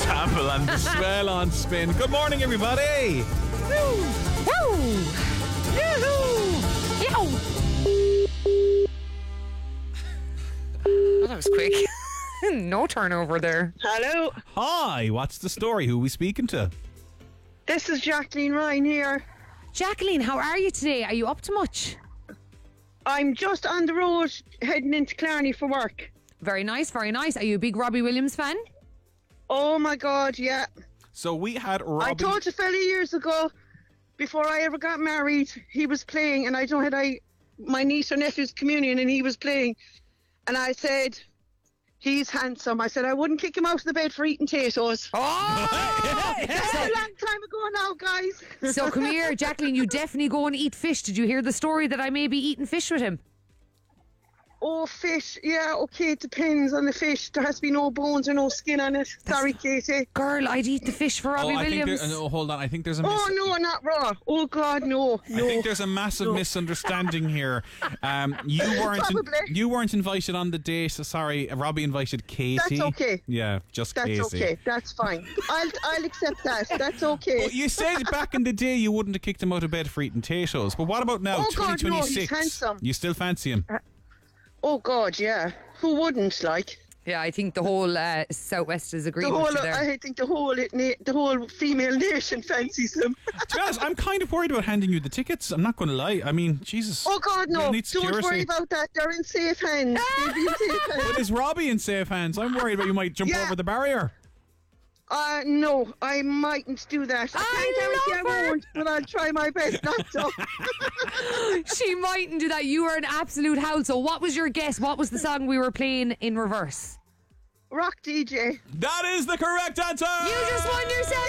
Sample and the Swell on Spin. Good morning, everybody. Woo! Woo! Yoo-hoo! Oh, that was quick. No turnover there. Hello, Hi, what's the story? Who are we speaking to? this is Jacqueline Ryan here. Jacqueline, how are you today? Are you up to much? I'm just on the road heading into Clarny for work. Very nice, very nice. Are you a big Robbie Williams fan? Oh my God, yeah. So we had Robbie. I told a fella years ago, before I ever got married, he was playing, and I don't had my niece or nephew's communion, and he was playing, and I said, he's handsome. I said I wouldn't kick him out of the bed for eating potatoes. Oh! That's a long time ago now, guys. So come here, Jacqueline, you definitely go and eat fish. Did you hear the story that I may be eating fish with him? Oh, fish. Yeah, okay, it depends on the fish. There has to be no bones or no skin on it. Sorry, Katie. Girl, I'd eat the fish for Robbie I think Williams. no, hold on. I think there's a Oh, no, not raw. Oh, God, no. I think there's a massive misunderstanding here. You weren't invited on the date. So sorry, Robbie invited Katie. That's okay. Yeah, just That's Katie. okay. That's fine. I'll accept that. That's okay. Well, you said back in the day you wouldn't have kicked him out of bed for eating potatoes. But what about now, Oh, God, no, 2026? he's handsome. You still fancy him? Oh, God, yeah. Who wouldn't, like? Yeah, I think the whole Southwest is agreeing The with whole, you there. I think the whole female nation fancies him. To be honest, I'm kind of worried about handing you the tickets. I'm not going to lie. I mean, Jesus. Oh, God, no. You'll need Don't security. worry about that. They're in safe hands. They'll be in safe hands. But is Robbie in safe hands? I'm worried about you might jump Yeah. over the barrier. No, I mightn't do that. I can't guarantee I love her. won't, but I'll try my best not to. She mightn't do that. You were an absolute howl. So what was your guess? What was the song we were playing in reverse? Rock DJ. That is the correct answer. You just won yourself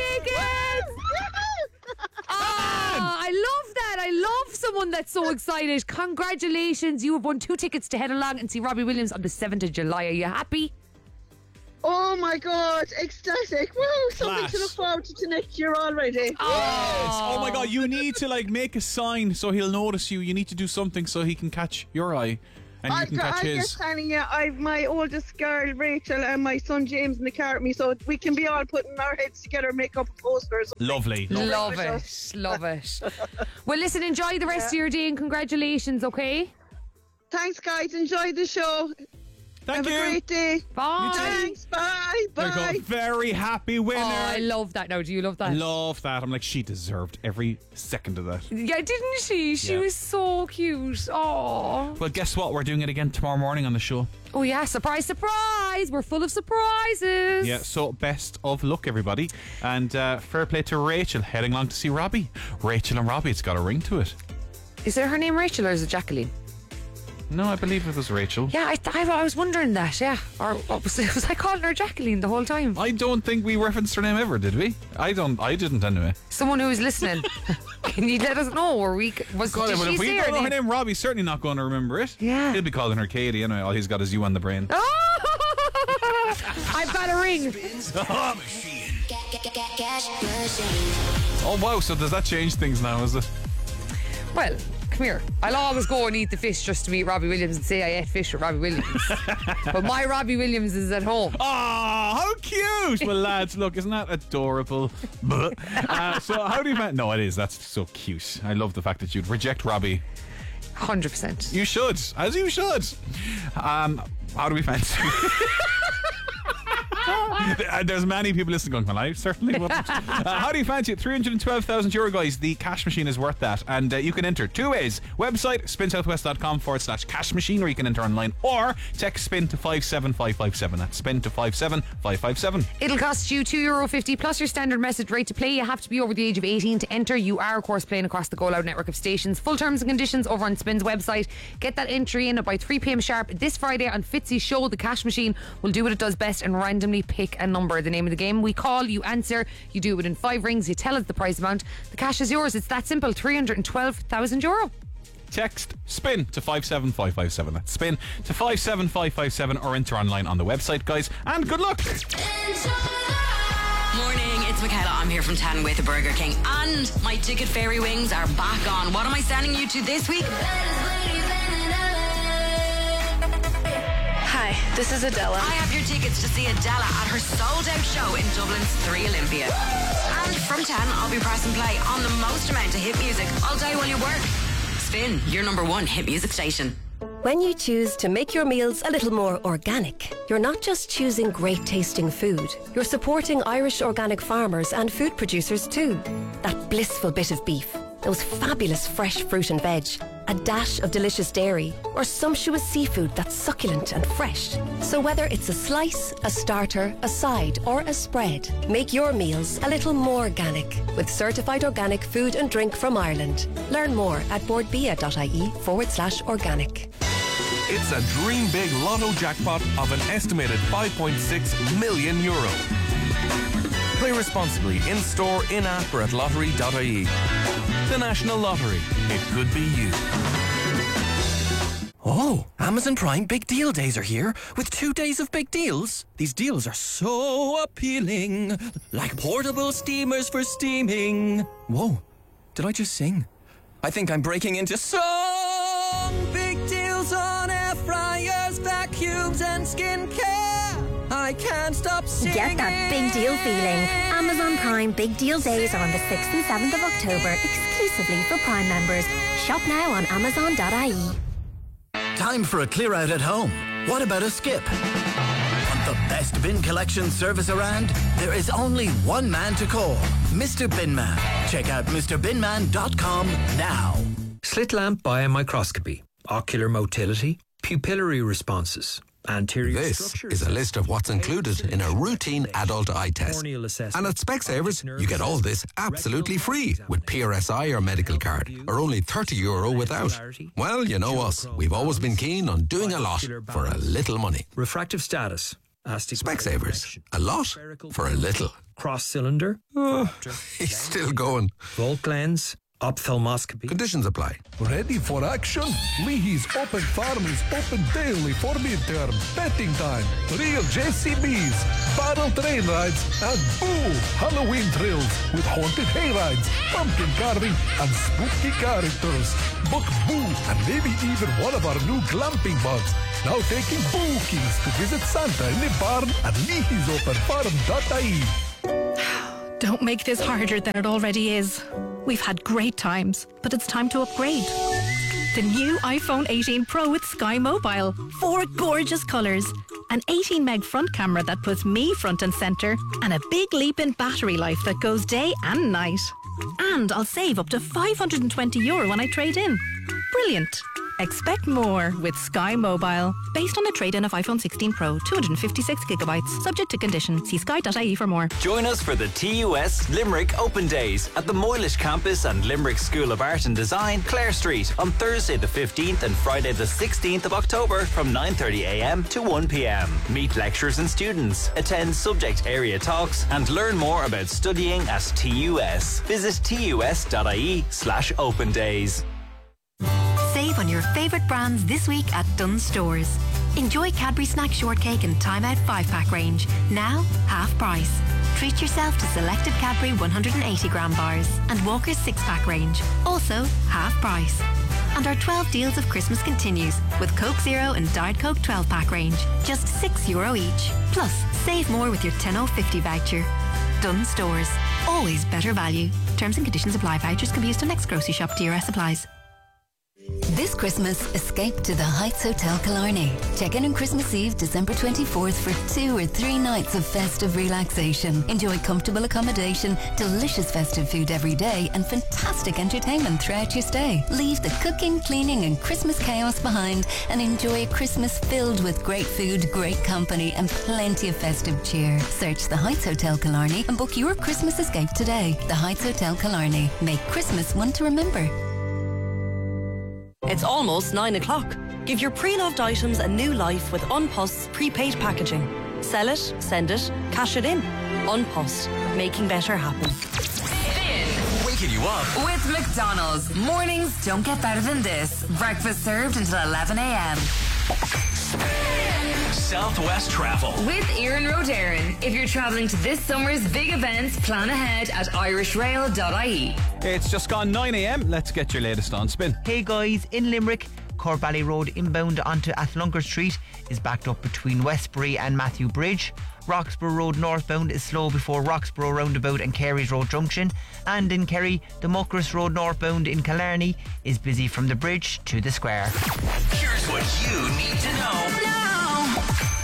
2 tickets. Ah, I love that. I love someone that's so excited. Congratulations. You have won 2 tickets to head along and see Robbie Williams on the 7th of July. Are you happy? Oh my God, ecstatic. Woo, something Class. to look forward to next year already. Yes. Oh my God, you need to make a sign so he'll notice you. You need to do something so he can catch your eye and you can catch I'm his. just telling you, I've my oldest girl, Rachel, and my son, James, in the car with me, so we can be all putting our heads together and make up a poster or something. Lovely. Love it. Love it. Well, listen, enjoy the rest of your day and congratulations, okay? Thanks, guys. Enjoy the show. Thank Have you. a great day. Bye. Thanks. Bye. There you Bye. go. Very happy winner. Oh, I love that now. Do you love that? Love that. I'm like, she deserved every second of that. Yeah, didn't she? She Yeah. was so cute. Oh. Well, guess what? We're doing it again tomorrow morning on the show. Oh yeah, surprise, surprise. We're full of surprises. Yeah, so best of luck, everybody. And fair play to Rachel heading along to see Robbie. Rachel and Robbie, it's got a ring to it. Is there her name Rachel or is it Jacqueline? No, I believe it was Rachel. Yeah, I was wondering that, yeah. Or what was I calling her Jacqueline the whole time? I don't think we referenced her name ever, did we? I didn't anyway. Someone who's listening, can you let us know? Or did But she if we say don't her know her name? name, Robbie's certainly not going to remember it. Yeah. He'll be calling her Katie anyway. All he's got is you on the brain. Oh! I've got a ring. Oh, wow. So does that change things now, is it? Well, come here. I'll always go and eat the fish just to meet Robbie Williams and say I ate fish with Robbie Williams. But my Robbie Williams is at home. Oh, how cute! Well, lads, look, isn't that adorable? So, how do you find? No, it is. That's so cute. I love the fact that you'd reject Robbie. 100%. You should, as you should. How do we fancy? There's many people listening going, well, I certainly wouldn't. How do you fancy it? €312,000, guys. The cash machine is worth that. And you can enter 2 ways. Website, spinsouthwest.com/cash machine, or you can enter online, or text spin to 57557. That's spin to 57557. It'll cost you €2.50 plus your standard message rate to play. You have to be over the age of 18 to enter. You are, of course, playing across the Go Loud network of stations. Full terms and conditions over on Spin's website. Get that entry in by 3 p.m. sharp this Friday on Fitzy's show. The cash machine will do what it does best and randomly pick a number. The name of the game: we call, you answer, you do it within 5 rings, you tell us the prize amount, the cash is yours. It's that simple. €312,000. Text SPIN to 57557. That's SPIN to 57557, or enter online on the website, guys. And good luck. Morning, it's Michaela. I'm here from Town with the Burger King, and my ticket fairy wings are back on. What am I sending you to this week? Hi, this is Adela. I have your tickets to see Adela at her sold-out show in Dublin's 3 Olympia. And from 10, I'll be pressing play on the most amount of hit music all day while you work. Spin, your number one hit music station. When you choose to make your meals a little more organic, you're not just choosing great tasting food, you're supporting Irish organic farmers and food producers too. That blissful bit of beef, those fabulous fresh fruit and veg, a dash of delicious dairy, or sumptuous seafood that's succulent and fresh. So whether it's a slice, a starter, a side, or a spread, make your meals a little more organic with certified organic food and drink from Ireland. Learn more at boardbia.ie/organic. It's a dream big lotto jackpot of an estimated €5.6 million. Play responsibly in-store, in-app or at lottery.ie. The National Lottery. It could be you. Oh, Amazon Prime Big Deal Days are here with 2 days of big deals. These deals are so appealing, like portable steamers for steaming. Whoa, did I just sing? I think I'm breaking into song. Big deals on air fryers, vacuums and skincare. I can't stop singing. Get that big deal feeling. Amazon Prime Big Deal Days are on the 6th and 7th of October, exclusively for Prime members. Shop now on Amazon.ie. Time for a clear out at home. What about a skip? Want the best bin collection service around? There is only one man to call, Mr. Binman. Check out MrBinman.com now. Slit lamp biomicroscopy, ocular motility, pupillary responses. This is a list of what's included in a routine adult eye test. And at Specsavers, you get all this absolutely free with PRSI or medical card, or only €30 without. Well, you know us. We've always been keen on doing a lot for a little money. Refractive status. Specsavers. A lot for a little. Cross cylinder. He's still going. Volt lens. Ophthalmoscopy. Conditions apply. Ready for action? Leahy's Open Farm is open daily for midterm betting time. Real JCBs, barrel train rides, and boo! Halloween thrills with haunted hay rides, pumpkin carving, and spooky characters. Book Boo and maybe even one of our new glamping bugs. Now taking bookies to visit Santa in the barn at leahysopenfarm.ie. Don't make this harder than it already is. We've had great times, but it's time to upgrade. The new iPhone 18 Pro with Sky Mobile. 4 gorgeous colours. An 18 meg front camera that puts me front and centre. And a big leap in battery life that goes day and night. And I'll save up to €520 when I trade in. Brilliant. Expect more with Sky Mobile. Based on a trade-in of iPhone 16 Pro, 256 gigabytes, subject to condition. See sky.ie for more. Join us for the TUS Limerick Open Days at the Moylish Campus and Limerick School of Art and Design, Clare Street, on Thursday the 15th and Friday the 16th of October from 9:30am to 1pm. Meet lecturers and students, attend subject area talks and learn more about studying at TUS. Visit tus.ie/open days. Save on your favourite brands this week at Dunnes Stores. Enjoy Cadbury Snack Shortcake and Time Out 5-pack range, now half price. Treat yourself to selected Cadbury 180-gram bars and Walker's 6-pack range, also half price. And our 12 deals of Christmas continues with Coke Zero and Diet Coke 12-pack range, just €6 each. Plus, save more with your 10.50 voucher. Dunnes Stores, always better value. Terms and conditions apply. Vouchers can be used on next grocery shop. DRS applies. This Christmas, escape to the Heights Hotel Killarney. Check in on Christmas Eve, December 24th for 2 or 3 nights of festive relaxation. Enjoy comfortable accommodation, delicious festive food every day, and fantastic entertainment throughout your stay. Leave the cooking, cleaning, and Christmas chaos behind and enjoy a Christmas filled with great food, great company, and plenty of festive cheer. Search the Heights Hotel Killarney and book your Christmas escape today. The Heights Hotel Killarney. Make Christmas one to remember. It's almost 9 o'clock. Give your pre-loved items a new life with Unpost's prepaid packaging. Sell it, send it, cash it in. Unpost, making better happen. Waking you up with McDonald's. Mornings don't get better than this. Breakfast served until 11am. Southwest Travel With Erin Rodarin. If you're travelling to this summer's big events, plan ahead at irishrail.ie. It's just gone 9am. Let's get your latest on Spin. Hey guys, in Limerick, Corbally Road inbound onto Athlunker Street is backed up between Westbury and Matthew Bridge. Roxborough Road northbound is slow before Roxborough Roundabout and Carey's Road Junction. And in Kerry, the Muckross Road northbound in Killarney is busy from the bridge to the square. Here's what you need to know now.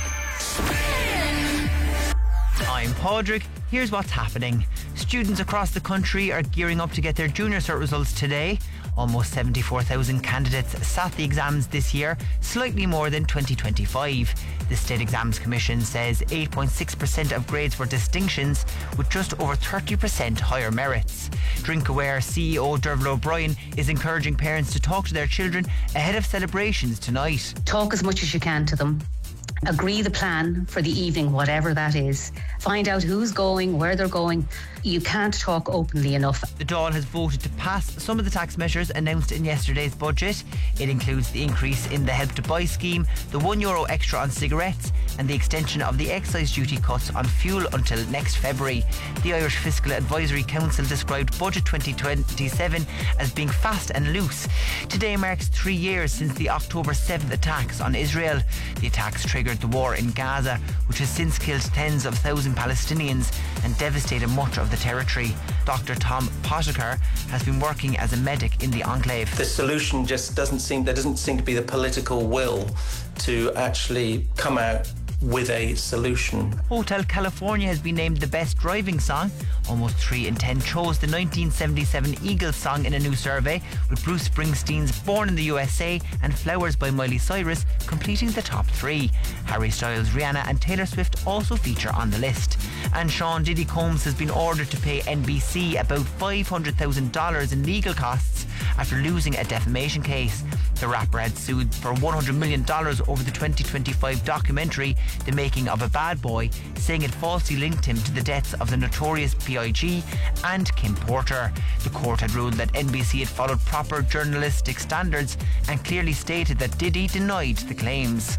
I'm Padraig. Here's what's happening. Students across the country are gearing up to get their junior cert results today. Almost 74,000 candidates sat the exams this year, slightly more than 2025. The State Exams Commission says 8.6% of grades were distinctions, with just over 30% higher merits. DrinkAware CEO Derval O'Brien is encouraging parents to talk to their children ahead of celebrations tonight. Talk as much as you can to them. Agree the plan for the evening, whatever that is. Find out who's going, where they're going. You can't talk openly enough. The Dáil has voted to pass some of the tax measures announced in yesterday's budget. It includes the increase in the Help to Buy scheme, the €1 extra on cigarettes, and the extension of the excise duty cuts on fuel until next February. The Irish Fiscal Advisory Council described Budget 2027 as being fast and loose. Today marks 3 years since the October 7th attacks on Israel. The attacks triggered the war in Gaza, which has since killed tens of thousands of Palestinians and devastated much of the territory. Dr. Tom Potakar has been working as a medic in the enclave. The solution just doesn't seem to be the political will to actually come out with a solution. Hotel California has been named the best driving song. Almost 3 in 10 chose the 1977 Eagles song in a new survey, with Bruce Springsteen's Born in the USA and Flowers by Miley Cyrus completing the top 3. Harry Styles, Rihanna and Taylor Swift also feature on the list. And Sean Diddy Combs has been ordered to pay NBC about $500,000 in legal costs after losing a defamation case. The rapper had sued for $100 million over the 2025 documentary The Making of a Bad Boy, saying it falsely linked him to the deaths of the notorious P.I.G. and Kim Porter. The court had ruled that NBC had followed proper journalistic standards and clearly stated that Diddy denied the claims.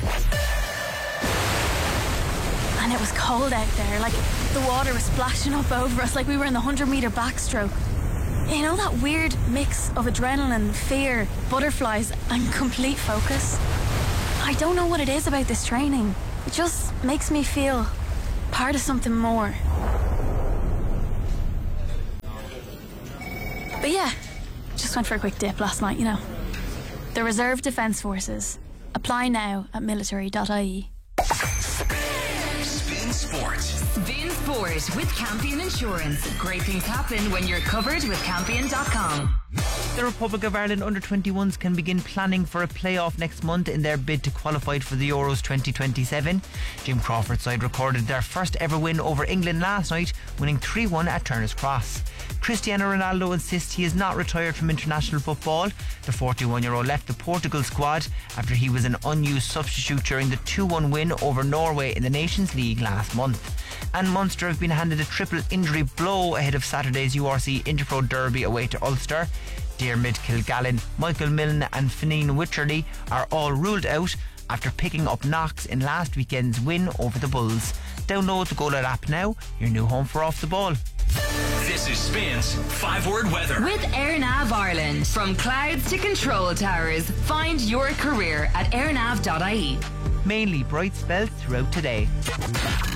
And it was cold out there, like the water was splashing up over us, like we were in the 100-metre backstroke. You know, that weird mix of adrenaline, fear, butterflies and complete focus? I don't know what it is about this training. It just makes me feel part of something more. But yeah, just went for a quick dip last night, you know. The Reserve Defence Forces. Apply now at military.ie. Spin Sport. Spin Sport with Campion Insurance. Great things happen when you're covered with Campion.com. The Republic of Ireland under-21s can begin planning for a playoff next month in their bid to qualify for the Euros 2027. Jim Crawford's side recorded their first ever win over England last night, winning 3-1 at Turner's Cross. Cristiano Ronaldo insists he is not retired from international football. The 41-year-old left the Portugal squad after he was an unused substitute during the 2-1 win over Norway in the Nations League last month. And Munster have been handed a triple injury blow ahead of Saturday's URC Interpro Derby away to Ulster. Diarmid Kilgallen, Michael Milne and Fineen Wycherley are all ruled out after picking up knocks in last weekend's win over the Bulls. Download the Go Loud app now, your new home for Off the Ball. This is Spin's 5-word weather. With AirNav Ireland. From clouds to control towers, find your career at airnav.ie. Mainly bright spells throughout today.